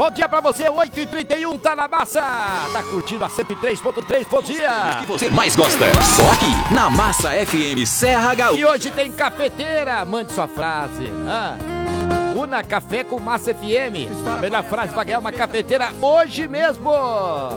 bom dia pra você, 8h31, tá na massa. Tá curtindo a 103.3, bom dia. O que você mais gosta? Só aqui, na Massa FM Serra Gaúcha. E hoje tem cafeteira, mande sua frase. Una Café com Massa FM. A melhor frase pra ganhar uma cafeteira hoje mesmo.